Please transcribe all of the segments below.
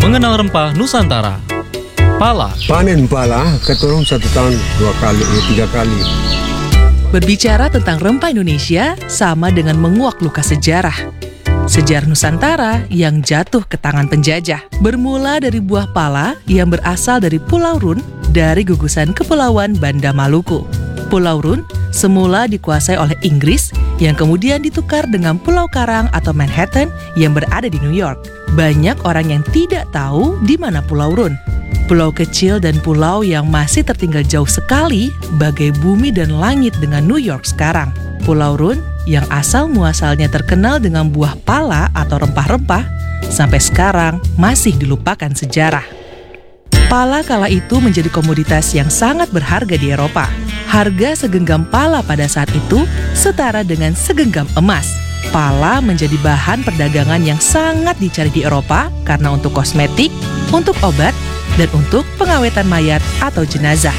Mengenal rempah Nusantara. Pala. Panen pala, keturun 1 tahun 3 kali. Berbicara tentang rempah Indonesia sama dengan menguak luka sejarah. Sejarah Nusantara yang jatuh ke tangan penjajah. Bermula dari buah pala yang berasal dari Pulau Run dari gugusan Kepulauan Banda Maluku. Pulau Run semula dikuasai oleh Inggris yang kemudian ditukar dengan Pulau Karang atau Manhattan yang berada di New York. Banyak orang yang tidak tahu di mana Pulau Run. Pulau kecil dan pulau yang masih tertinggal jauh sekali, bagai bumi dan langit dengan New York sekarang. Pulau Run yang asal muasalnya terkenal dengan buah pala atau rempah-rempah, sampai sekarang masih dilupakan sejarah. Pala kala itu menjadi komoditas yang sangat berharga di Eropa. Harga segenggam pala pada saat itu setara dengan segenggam emas. Pala menjadi bahan perdagangan yang sangat dicari di Eropa karena untuk kosmetik, untuk obat, dan untuk pengawetan mayat atau jenazah.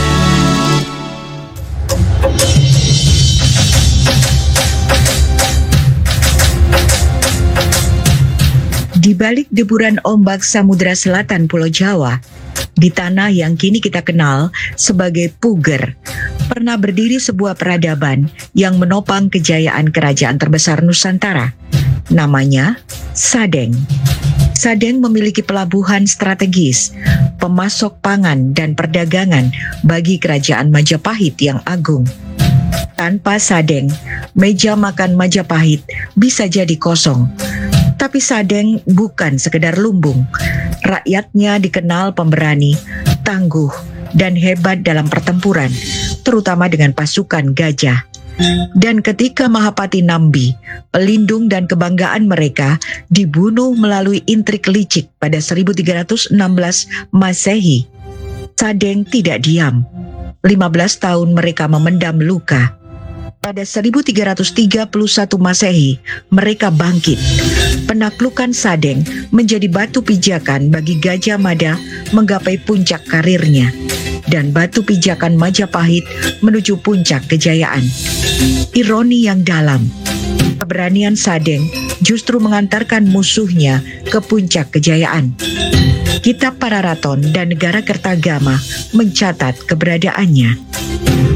Di balik deburan ombak Samudra Selatan Pulau Jawa, di tanah yang kini kita kenal sebagai Puger, pernah berdiri sebuah peradaban yang menopang kejayaan kerajaan terbesar Nusantara. Namanya Sadeng. Sadeng memiliki pelabuhan strategis, pemasok pangan dan perdagangan bagi kerajaan Majapahit yang agung. Tanpa Sadeng, meja makan Majapahit bisa jadi kosong. Tapi Sadeng bukan sekedar lumbung. Rakyatnya dikenal pemberani, tangguh, dan hebat dalam pertempuran, terutama dengan pasukan gajah. Dan ketika Mahapati Nambi, pelindung dan kebanggaan mereka, dibunuh melalui intrik licik pada 1316 Masehi, Sadeng tidak diam. 15 tahun mereka memendam luka. Pada 1331 Masehi, mereka bangkit. Penaklukan Sadeng menjadi batu pijakan bagi Gajah Mada menggapai puncak karirnya, dan batu pijakan Majapahit menuju puncak kejayaan. Ironi yang dalam, keberanian Sadeng justru mengantarkan musuhnya ke puncak kejayaan. Kitab Pararaton dan Negara Kertagama mencatat keberadaannya.